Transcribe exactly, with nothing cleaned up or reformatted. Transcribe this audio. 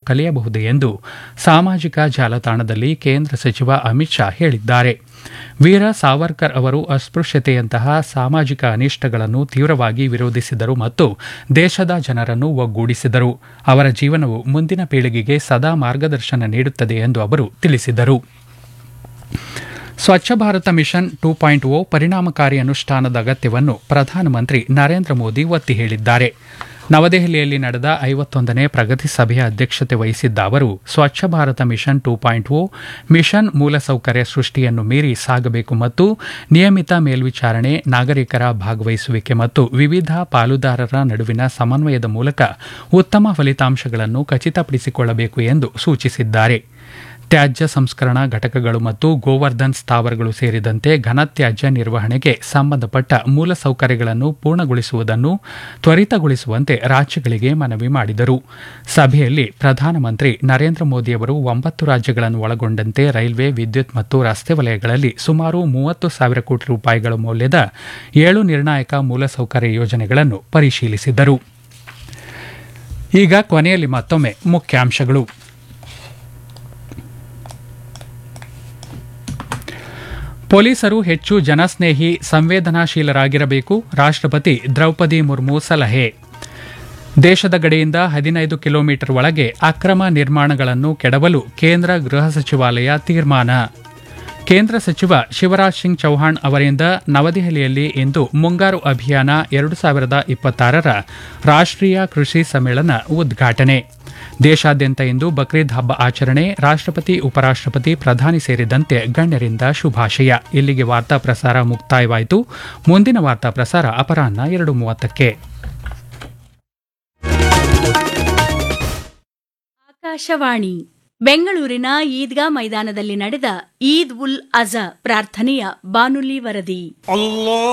ಕಲಿಯಬಹುದು ಎಂದು ಸಾಮಾಜಿಕ ಜಾಲತಾಣದಲ್ಲಿ ಕೇಂದ್ರ ಸಚಿವ ಅಮಿತ್ ಶಾ ಹೇಳಿದ್ದಾರೆ. ವೀರ ಸಾವರ್ಕರ್ ಅವರು ಅಸ್ಪೃಶ್ಯತೆಯಂತಹ ಸಾಮಾಜಿಕ ಅನಿಷ್ಟಗಳನ್ನು ತೀವ್ರವಾಗಿ ವಿರೋಧಿಸಿದರು ಮತ್ತು ದೇಶದ ಜನರನ್ನು ಒಗ್ಗೂಡಿಸಿದರು. ಅವರ ಜೀವನವು ಮುಂದಿನ ಪೀಳಿಗೆಗೆ ಸದಾ ಮಾರ್ಗದರ್ಶನ ನೀಡುತ್ತದೆ ಎಂದು ಅವರು ತಿಳಿಸಿದರು. Swachh Bharat mission two point ಓ ಪರಿಣಾಮಕಾರಿ ಅನುಷ್ಠಾನದ ಅಗತ್ಯವನ್ನು ಪ್ರಧಾನಮಂತ್ರಿ ನರೇಂದ್ರ ಮೋದಿ ಒತ್ತಿ ಹೇಳಿದ್ದಾರೆ. ನವದೆಹಲಿಯಲ್ಲಿ ನಡೆದ ಐವತ್ತೊಂದನೇ ಪ್ರಗತಿ ಸಭೆಯ ಅಧ್ಯಕ್ಷತೆ ವಹಿಸಿದ್ದ ಅವರು Swachh Bharat mission two point ಓ ಮಿಷನ್ ಮೂಲಸೌಕರ್ಯ ಸೃಷ್ಟಿಯನ್ನು ಮೀರಿ ಸಾಗಬೇಕು ಮತ್ತು ನಿಯಮಿತ ಮೇಲ್ವಿಚಾರಣೆ, ನಾಗರಿಕರ ಭಾಗವಹಿಸುವಿಕೆ ಮತ್ತು ವಿವಿಧ ಪಾಲುದಾರರ ನಡುವಿನ ಸಮನ್ವಯದ ಮೂಲಕ ಉತ್ತಮ ಫಲಿತಾಂಶಗಳನ್ನು ಖಚಿತಪಡಿಸಿಕೊಳ್ಳಬೇಕು ಎಂದು ಸೂಚಿಸಿದ್ದಾರೆ. ತ್ಯಾಜ್ಯ ಸಂಸ್ಕರಣಾ ಘಟಕಗಳು ಮತ್ತು ಗೋವರ್ಧನ್ ಸ್ಥಾವರಗಳು ಸೇರಿದಂತೆ ಘನತ್ಯಾಜ್ಯ ನಿರ್ವಹಣೆಗೆ ಸಂಬಂಧಪಟ್ಟ ಮೂಲಸೌಕರ್ಯಗಳನ್ನು ಪೂರ್ಣಗೊಳಿಸುವುದನ್ನು ತ್ವರಿತಗೊಳಿಸುವಂತೆ ರಾಜ್ಯಗಳಿಗೆ ಮನವಿ ಮಾಡಿದರು. ಸಭೆಯಲ್ಲಿ ಪ್ರಧಾನಮಂತ್ರಿ ನರೇಂದ್ರ ಮೋದಿಯವರು ಒಂಬತ್ತು ರಾಜ್ಯಗಳನ್ನು ಒಳಗೊಂಡಂತೆ ರೈಲ್ವೆ, ವಿದ್ಯುತ್ ಮತ್ತು ರಸ್ತೆ ವಲಯಗಳಲ್ಲಿ ಸುಮಾರು ಮೂವತ್ತು ಸಾವಿರ ಕೋಟಿ ರೂಪಾಯಿಗಳ ಮೌಲ್ಯದ ಏಳು ನಿರ್ಣಾಯಕ ಮೂಲಸೌಕರ್ಯ ಯೋಜನೆಗಳನ್ನು ಪರಿಶೀಲಿಸಿದರು. ಈಗ ಕೊನೆಯಲ್ಲಿ ಮತ್ತೊಮ್ಮೆ ಮುಖ್ಯಾಂಶಗಳು. ಪೊಲೀಸರು ಹೆಚ್ಚು ಜನಸ್ನೇಹಿ, ಸಂವೇದನಾಶೀಲರಾಗಿರಬೇಕು. ರಾಷ್ಟ್ರಪತಿ ದ್ರೌಪದಿ ಮುರ್ಮು ಸಲಹೆ. ದೇಶದ ಗಡಿಯಿಂದ ಹದಿನೈದು ಕಿಲೋಮೀಟರ್ ಒಳಗೆ ಅಕ್ರಮ ನಿರ್ಮಾಣಗಳನ್ನು ಕೆಡವಲು ಕೇಂದ್ರ ಗೃಹ ಸಚಿವಾಲಯ ತೀರ್ಮಾನ. ಕೇಂದ್ರ ಸಚಿವ ಶಿವರಾಜ್ ಸಿಂಗ್ ಚೌಹಾಣ್ ಅವರಿಂದ ನವದೆಹಲಿಯಲ್ಲಿ ಇಂದು ಮುಂಗಾರು ಅಭಿಯಾನ ಎರಡು ಸಾವಿರದ ಇಪ್ಪತ್ತಾರರ ರಾಷ್ಟ್ರೀಯ ಕೃಷಿ ಸಮ್ಮೇಳನ ಉದ್ಘಾಟನೆ. ದೇಶಾದ್ಯಂತ ಇಂದು ಬಕ್ರೀದ್ ಹಬ್ಬ ಆಚರಣೆ. ರಾಷ್ಟ್ರಪತಿ, ಉಪರಾಷ್ಟ್ರಪತಿ, ಪ್ರಧಾನಿ ಸೇರಿದಂತೆ ಗಣ್ಯರಿಂದ ಶುಭಾಶಯ. ಇಲ್ಲಿಗೆ ವಾರ್ತಾ ಪ್ರಸಾರ ಮುಕ್ತಾಯವಾಯಿತು. ಮುಂದಿನ ವಾರ್ತಾ ಪ್ರಸಾರ ಅಪರಾಹ್ನ ಎರಡು ಮೂವತ್ತಕ್ಕೆ. ಆಕಾಶವಾಣಿ ಬೆಂಗಳೂರಿನ ಈದ್ಗಾ ಮೈದಾನದಲ್ಲಿ ನಡೆದ ಈದ್ ಉಲ್ ಅಜಾ ಪ್ರಾರ್ಥನೆಯ ಬಾನುಲಿ ವರದಿ.